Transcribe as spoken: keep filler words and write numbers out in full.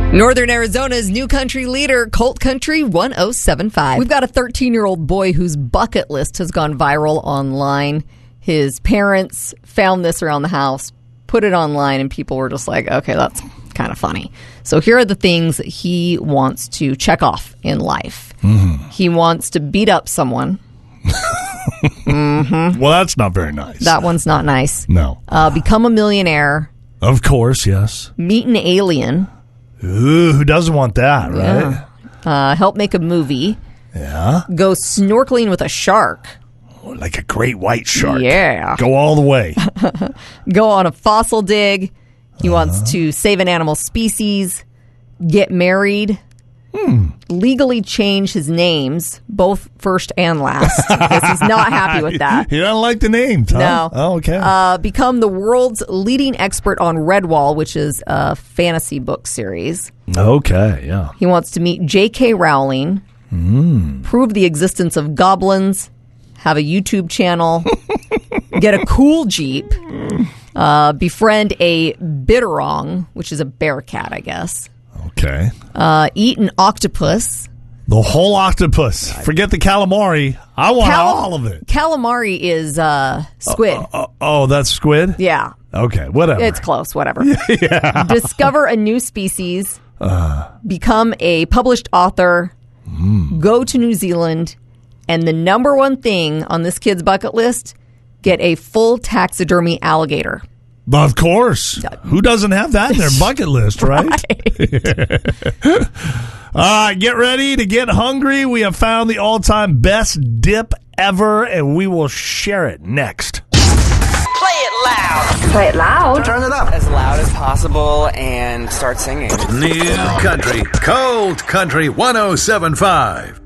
Northern Arizona's new country leader, Colt Country one oh seven point five. We've got a thirteen-year-old boy whose bucket list has gone viral online. His parents found this around the house, put it online, and people were just like, okay, that's kind of funny. So here are the things that he wants to check off in life. Mm-hmm. He wants to beat up someone. mm-hmm. Well, that's not very nice. That one's not nice. No. Uh, become a millionaire. Of course, yes. Meet an alien. Ooh, who doesn't want that, right? Yeah. Uh, help make a movie. Yeah. Go snorkeling with a shark. Oh, like a great white shark. Yeah. Go all the way. Go on a fossil dig. He uh-huh. wants to save an animal species. Get married. Hmm. Legally change his names, both first and last, because he's not happy with that. He doesn't like the names, huh? No. Oh, okay. Uh, become the world's leading expert on Redwall, which is a fantasy book series. Okay, yeah. He wants to meet J K. Rowling, mm. prove the existence of goblins, have a YouTube channel, get a cool Jeep, uh, befriend a bitterong, which is a bear cat, I guess. Okay. Uh, eat an octopus. The whole octopus. Forget the calamari. I want Cal- all of it. Calamari is uh, squid. Uh, uh, oh, that's squid? Yeah. Okay, whatever. It's close, whatever. Yeah. Discover a new species. Uh, become a published author. Mm. Go to New Zealand. And the number one thing on this kid's bucket list, get a full taxidermy alligator. Of course. Who doesn't have that in their bucket list, right? right. All right, get ready to get hungry. We have found the all-time best dip ever, and we will share it next. Play it loud. Play it loud. Turn it up as loud as possible and start singing. New Country, Colt Country one oh seven point five.